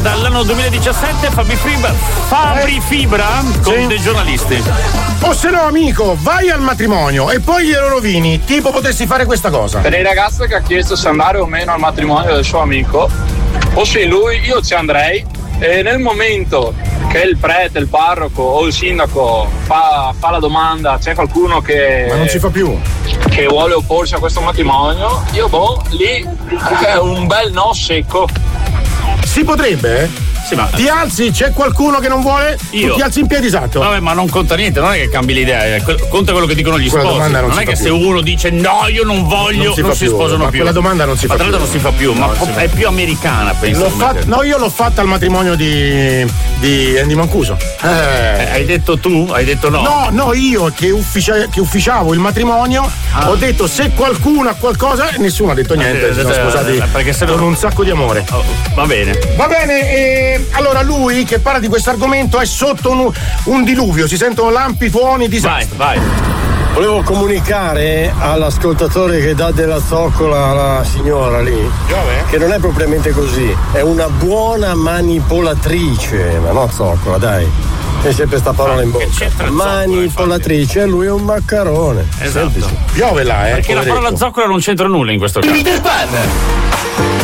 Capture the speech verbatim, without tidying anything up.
dall'anno duemiladiciassette Fabri Fibra, Fabri Fibra con Sì. dei giornalisti. O se no, amico, vai al matrimonio e poi glielo rovini. Tipo, potessi fare questa cosa. Per il ragazzo che ha chiesto se andare o meno al matrimonio del suo amico, fossi lui, io ci andrei, e nel momento che il prete, il parroco o il sindaco fa, fa la domanda, c'è qualcuno che Ma non si fa più. che vuole opporsi a questo matrimonio, io boh, lì è un bel no secco. Si potrebbe, eh? Sì, ma Ti alzi, c'è qualcuno che non vuole? Io. Tu ti alzi in piedi, esatto. vabbè, ma non conta niente, non è che cambi l'idea, eh, que- conta quello che dicono gli Quella sposi. domanda non Non si è fa che più. se uno dice no, io non voglio, Non si non fa si più, sposano ma più. quella domanda non si ma fa tra l'altro più. non si fa più, ma Non si fa è più americana, penso. L'ho fatto, no, io l'ho fatta al matrimonio di, di Andy Mancuso. Eh, Eh. hai detto tu? Hai detto no? No, no, io che, ufficia- che ufficiavo il matrimonio Ah. ho detto se qualcuno ha qualcosa e nessuno ha detto niente, Eh, si sono eh, sposati eh, perché se no- con un sacco di amore. Oh, va bene. Va bene, e allora lui che parla di questo argomento è sotto un, un diluvio, si sentono lampi, tuoni, disastri. Vai, vai. Volevo comunicare all'ascoltatore che dà della zoccola alla signora lì che non è propriamente così, è una buona manipolatrice, ma no zoccola, dai. C'è sempre sta parola in Che bocca. c'entra il zoccolo, Manipolatrice, e lui è un maccarone. Esatto. Semplice. Piove là, eh. Perché la poveretto. parola zoccola non c'entra nulla in questo caso. Peter Pan.